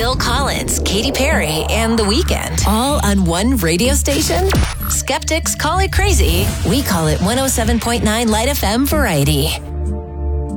Phil Collins, Katy Perry, and The Weeknd, all on one radio station? Skeptics call it crazy. We call it 107.9 Light FM Variety.